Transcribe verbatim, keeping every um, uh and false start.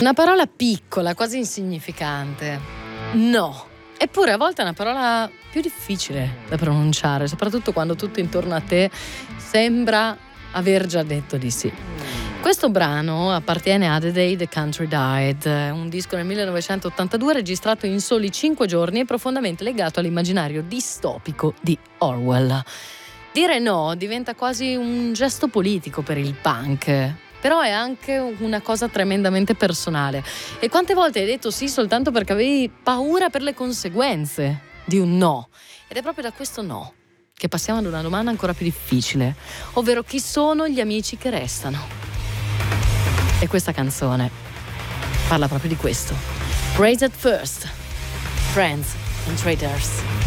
Una parola piccola, quasi insignificante. No. Eppure a volte è una parola più difficile da pronunciare, soprattutto quando tutto intorno a te sembra aver già detto di sì. Questo brano appartiene a The Day the Country Died, un disco nel millenovecentottantadue registrato in soli cinque giorni e profondamente legato all'immaginario distopico di Orwell. Dire no diventa quasi un gesto politico per il punk, però è anche una cosa tremendamente personale. E quante volte hai detto sì soltanto perché avevi paura per le conseguenze di un no? Ed è proprio da questo no che passiamo ad una domanda ancora più difficile, ovvero chi sono gli amici che restano? E questa canzone parla proprio di questo. Raise at first, friends and traitors.